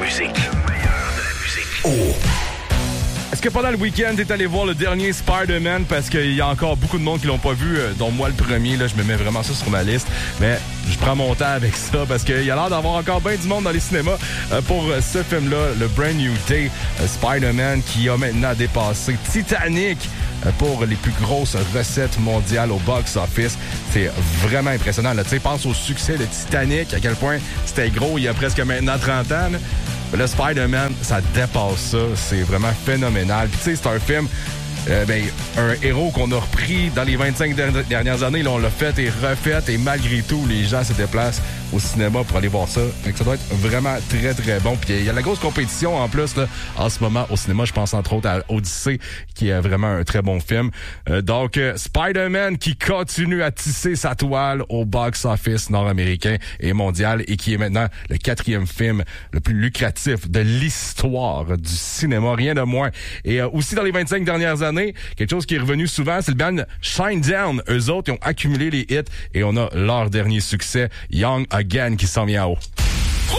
musique. Est-ce que pendant le week-end, t'es allé voir le dernier Spider-Man? Parce qu'il y a encore beaucoup de monde qui l'ont pas vu, dont moi le premier. Là, je me mets vraiment ça sur ma liste. Mais je prends mon temps avec ça parce qu'il y a l'air d'avoir encore bien du monde dans les cinémas pour ce film-là, le Brand New Day, Spider-Man, qui a maintenant dépassé Titanic pour les plus grosses recettes mondiales au box-office. C'est vraiment impressionnant. Tu sais, pense au succès de Titanic, à quel point c'était gros il y a presque maintenant 30 ans. Là. Le Spider-Man, ça dépasse ça. C'est vraiment phénoménal. Puis tu sais, c'est un film, un héros qu'on a repris dans les 25 dernières années. Là, on l'a fait et refait. Et malgré tout, les gens se déplacent au cinéma pour aller voir ça. Donc, ça doit être vraiment très, très bon. Puis il y a la grosse compétition en plus là, en ce moment au cinéma. Je pense entre autres à Odyssey, qui est vraiment un très bon film. Donc, Spider-Man qui continue à tisser sa toile au box-office nord-américain et mondial et qui est maintenant le 4e film le plus lucratif de l'histoire du cinéma. Rien de moins. Et aussi dans les 25 dernières années, quelque chose qui est revenu souvent, c'est le band Shinedown. Eux autres, ils ont accumulé les hits et on a leur dernier succès, Young Again, qui s'en vient en haut.